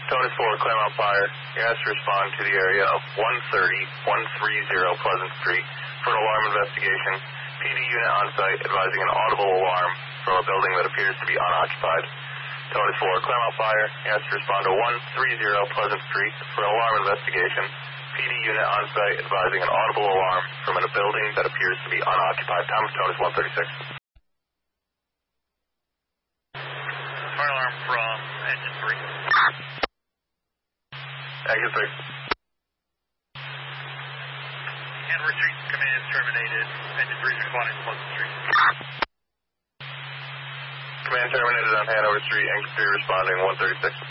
Tony 4, Claremont Fire. You're asked to respond to the area of 130 Pleasant Street for an alarm investigation. PD unit on site advising an audible alarm from a building that appears to be unoccupied. Tony 4, Claremont Fire. You're asked to respond to 130 Pleasant Street for an alarm investigation. PD unit on site advising an audible alarm from a building that appears to be unoccupied. Time of tone is 136. Fire alarm from engine 3. Exit 3. Hanover Street command terminated. Engine 3 is responding to Pleasant Street. Command terminated on Hanover Street. Engine 3 responding 136.